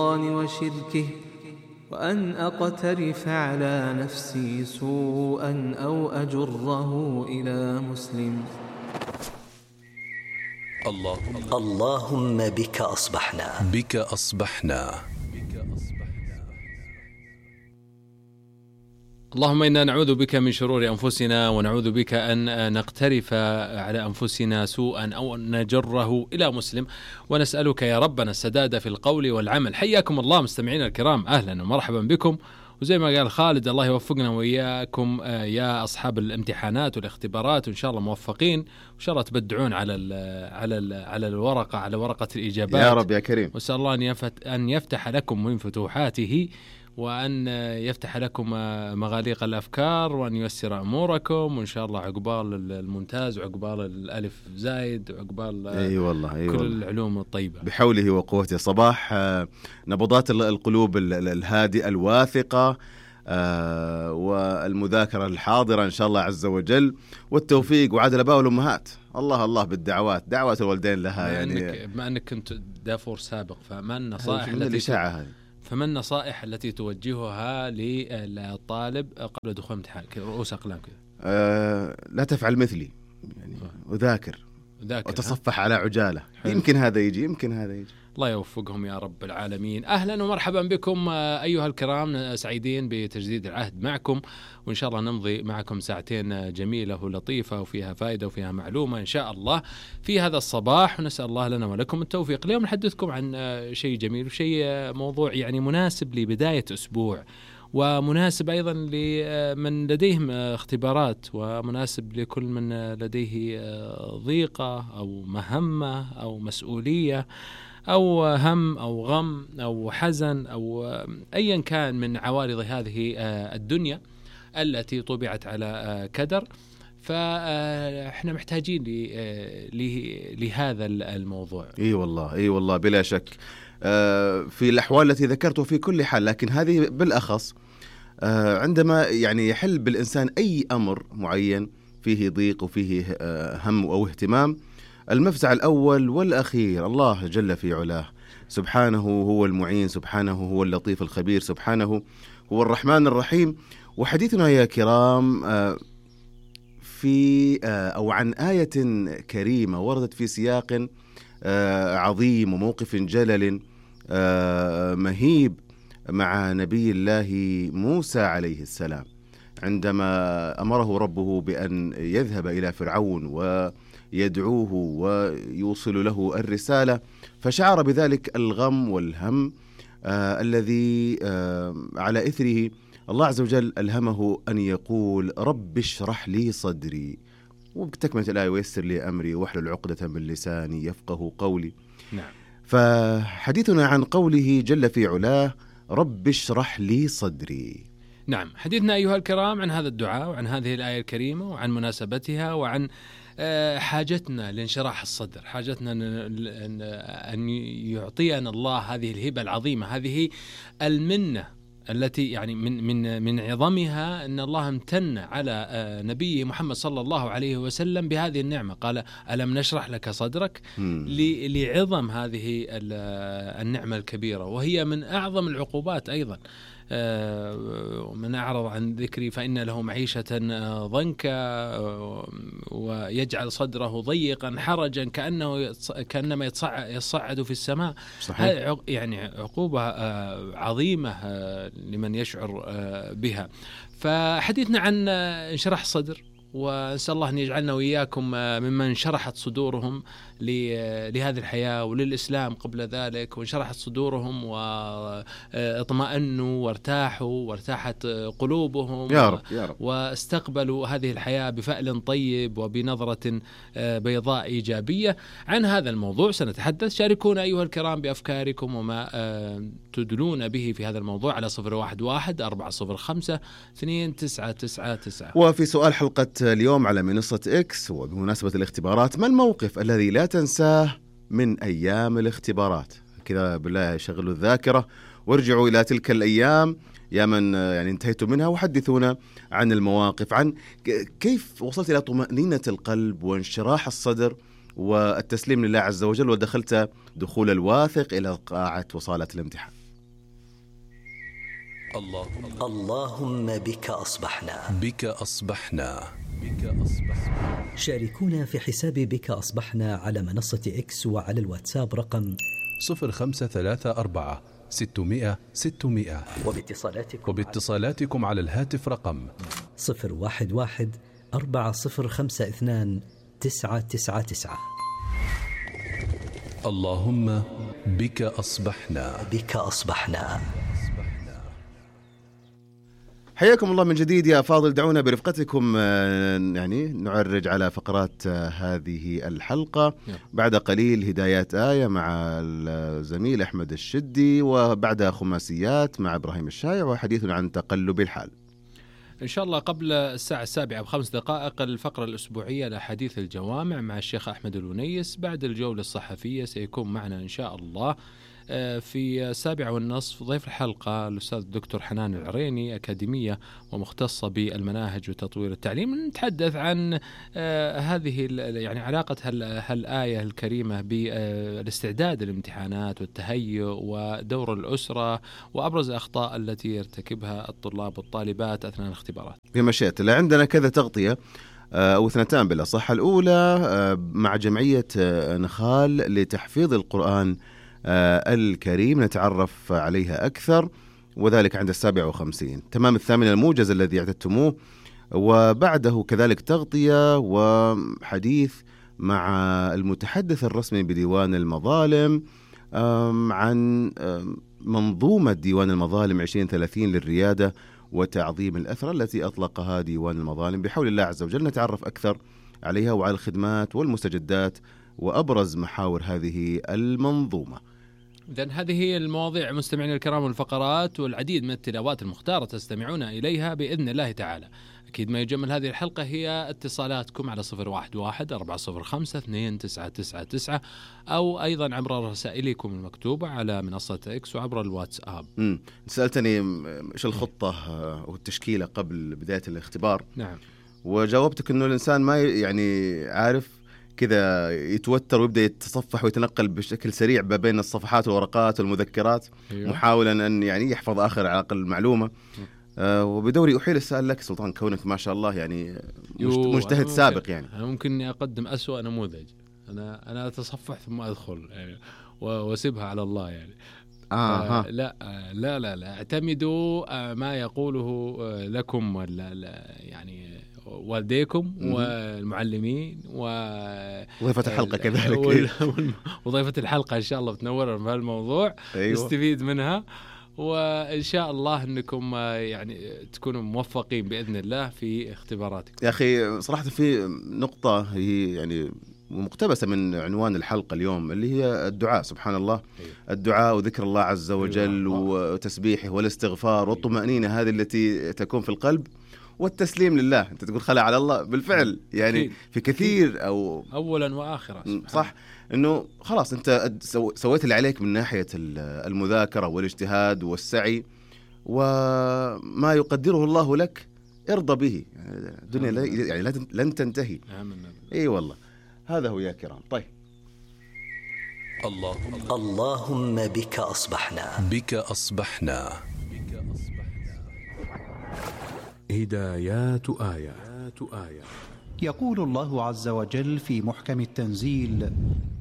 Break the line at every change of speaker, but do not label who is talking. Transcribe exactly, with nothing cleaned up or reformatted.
وشركه وأن أقترف على نفسي سوءا أو أجره إلى مسلم.
اللهم اللهم بك أصبحنا
بك أصبحنا
اللهم إنا نعوذ بك من شرور أنفسنا ونعوذ بك أن نقترف على أنفسنا سوءا أو نجره إلى مسلم، ونسألك يا ربنا السداد في القول والعمل. حياكم الله مستمعينا الكرام، أهلا ومرحبا بكم. وزي ما قال خالد، الله يوفقنا وإياكم يا أصحاب الامتحانات والاختبارات، وإن شاء الله موفقين، وإن شاء الله تبدعون على ال على ال على الورقة على ورقة الإجابات
يا رب يا كريم.
وأسأل الله أن يفتح أن يفتح لكم من فتوحاته، وأن يفتح لكم مغاليق الأفكار، وأن ييسر أموركم، وإن شاء الله عقبال الممتاز وعقبال الألف زايد وعقبال
أي والله أي
كل
والله.
العلوم الطيبة
بحوله وقوته. صباح نبضات القلوب الهادئة الواثقة والمذاكرة الحاضرة إن شاء الله عز وجل، والتوفيق وعدل الآباء والأمهات. الله الله بالدعوات، دعوات الوالدين لها. يعني
بما أنك كنت دافور سابق، فما النصائح
التي الإشاعة هذه
فما النصائح التي توجهها للطالب قبل دخول امتحان رؤوس أقلام كذا؟
أه لا تفعل مثلي، يعني وذاكر وتصفح على عجالة. حلو. يمكن هذا يجي يمكن هذا يجي.
الله يوفقهم يا رب العالمين. أهلا ومرحبا بكم أيها الكرام، سعيدين بتجديد العهد معكم، وإن شاء الله نمضي معكم ساعتين جميلة ولطيفة وفيها فائدة وفيها معلومة إن شاء الله في هذا الصباح، ونسأل الله لنا ولكم التوفيق. اليوم نحدثكم عن شيء جميل وشيء موضوع يعني مناسب لبداية أسبوع، ومناسب أيضا لمن لديهم اختبارات، ومناسب لكل من لديه ضيقة أو مهمة أو مسؤولية أو هم أو غم أو حزن أو أيا كان من عوارض هذه الدنيا التي طبعت على كدر. فاحنا محتاجين لهذا الموضوع.
اي والله اي والله بلا شك في الأحوال التي ذكرته في كل حال، لكن هذه بالأخص عندما يعني يحل بالإنسان أي أمر معين فيه ضيق وفيه هم أو اهتمام، المفزع الأول والأخير الله جل في علاه، سبحانه هو المعين، سبحانه هو اللطيف الخبير، سبحانه هو الرحمن الرحيم. وحديثنا يا كرام في أو عن آية كريمة وردت في سياق عظيم وموقف جلل مهيب مع نبي الله موسى عليه السلام، عندما أمره ربه بأن يذهب إلى فرعون ويدعوه ويوصل له الرسالة، فشعر بذلك الغم والهم آه الذي آه على إثره الله عز وجل ألهمه أن يقول رب اشرح لي صدري، وبتكملة الآية ويسر لي أمري واحلل عقدة من لساني يفقه قولي.
نعم.
فحديثنا عن قوله جل في علاه رب اشرح لي صدري.
نعم، حديثنا أيها الكرام عن هذا الدعاء وعن هذه الآية الكريمة وعن مناسبتها وعن حاجتنا لانشراح الصدر، حاجتنا أن يعطينا الله هذه الهبة العظيمة، هذه المنة التي يعني من من من عظمها أن الله امتن على نبيه محمد صلى الله عليه وسلم بهذه النعمة. قال ألم نشرح لك صدرك، لعظم هذه النعمة الكبيرة، وهي من أعظم العقوبات أيضا. ومن أعرض عن ذكري فإن له معيشة ضنكا ويجعل صدره ضيقا حرجا كأنه كأنما يصعد في السماء. صحيح. يعني عقوبة عظيمة لمن يشعر بها. فحديثنا عن انشراح الصدر، ونسأل الله أن يجعلنا وإياكم ممن شرحت صدورهم لهذه الحياة وللإسلام قبل ذلك، وانشرحت صدورهم واطمأنوا وارتاحوا وارتاحت قلوبهم
يا رب يا رب.
واستقبلوا هذه الحياة بفأل طيب وبنظرة بيضاء إيجابية. عن هذا الموضوع سنتحدث، شاركونا أيها الكرام بأفكاركم وما تدلون به في هذا الموضوع على صفر واحد واحد أربعة صفر خمسة اثنين تسعة تسعة تسعة.
وفي سؤال حلقة اليوم على منصة إكس وبمناسبة الاختبارات، ما الموقف الذي لا تنساه من أيام الاختبارات؟ كذا بالله شغلوا الذاكرة وارجعوا إلى تلك الأيام يا من يعني انتهيتوا منها، وحدثونا عن المواقف، عن كيف وصلت إلى طمأنينة القلب وانشراح الصدر والتسليم لله عز وجل، ودخلت دخول الواثق إلى قاعة وصالة الامتحان.
الله اللهم بك أصبحنا
بك أصبحنا بك أصبحنا.
شاركونا في حساب بك أصبحنا على منصة إكس وعلى الواتساب رقم
صفر خمسة ثلاثة أربعة ستمائة ستمائة
وباتصالاتكم,
وباتصالاتكم على الهاتف رقم
صفر واحد واحد أربعة صفر خمسة اثنان تسعة تسعة تسعة.
اللهم بك أصبحنا
بك أصبحنا.
حياكم الله من جديد يا فاضل. دعونا برفقتكم يعني نعرج على فقرات هذه الحلقة. بعد قليل هدايات آية مع الزميل أحمد الشدي، وبعدها خماسيات مع إبراهيم الشايع، وحديث عن تقلب الحال
إن شاء الله. قبل الساعة السابعة بخمس دقائق الفقرة الأسبوعية لأحاديث الجوامع مع الشيخ أحمد الونيس. بعد الجولة الصحفية سيكون معنا إن شاء الله في السابعة والنصف ضيف الحلقة الأستاذ الدكتور حنان العريني، أكاديمية ومختصة بالمناهج وتطوير التعليم. نتحدث عن هذه يعني علاقة هالآية الكريمة بالاستعداد للامتحانات والتهيؤ ودور الأسرة وأبرز الأخطاء التي يرتكبها الطلاب والطالبات أثناء الاختبارات.
بمشيئة الله عندنا كذا تغطية أو اثنتان بالأصح. الأولى مع جمعية نخال لتحفيظ القرآن الكريم، نتعرف عليها أكثر، وذلك عند السابع وخمسين تمام الثامن الموجز الذي اعتدتموه. وبعده كذلك تغطية وحديث مع المتحدث الرسمي بديوان المظالم عن منظومة ديوان المظالم عشرين ثلاثين للريادة وتعظيم الأثر التي أطلقها ديوان المظالم. بحول الله عز وجل نتعرف أكثر عليها وعلى الخدمات والمستجدات وأبرز محاور هذه المنظومة.
إذن هذه هي المواضيع مستمعين الكرام والفقرات، والعديد من التلاوات المختارة تستمعون إليها بإذن الله تعالى. أكيد ما يجمل هذه الحلقة هي اتصالاتكم على صفر واحد واحد أربعة صفر خمسة اثنين تسعة تسعة تسعة، أو أيضا عبر رسائلكم المكتوبة على منصة إكس وعبر الواتساب.
امم سألتني إيش الخطة والتشكيلة قبل بداية الاختبار.
نعم.
وجاوبتك إنه الإنسان ما يعني عارف كذا يتوتر ويبدأ يتصفح ويتنقل بشكل سريع بين الصفحات والورقات والمذكرات. أيوة. محاولا أن يعني يحفظ آخر على الأقل المعلومة. آه وبدوري أحيل السؤال لك سلطان، كونك ما شاء الله يعني مجتهد سابق. يعني
أنا ممكن أقدم أسوأ نموذج. أنا أنا أتصفح ثم أدخل يعني وأسيبها على الله يعني.
آه
لا لا لا لا اعتمدوا ما يقوله لكم ولا يعني والديكم والمعلمين
وضيفة الحلقة كذلك
وضيفة الحلقة إن شاء الله بتنورنا بهالموضوع. أيوة. نستفيد منها، وإن شاء الله أنكم يعني تكونوا موفقين بإذن الله في اختباراتكم.
يا أخي صراحة في نقطة هي يعني ومقتبسة من عنوان الحلقة اليوم اللي هي الدعاء. سبحان الله. أيوة. الدعاء وذكر الله عز وجل وتسبيحه والاستغفار والطمأنينة هذه التي تكون في القلب والتسليم لله. أنت تقول خلع على الله بالفعل يعني أكيد. في كثير أو
أولا وآخرا
صح إنه خلاص أنت سويت اللي عليك من ناحية المذاكرة والاجتهاد والسعي، وما يقدره الله لك ارضى به. الدنيا لا يعني لن تنتهي. اي والله هذا هو يا كرام. طيب
الله اللهم بك أصبحنا
بك أصبحنا
هدايات آية. يقول الله عز وجل في محكم التنزيل: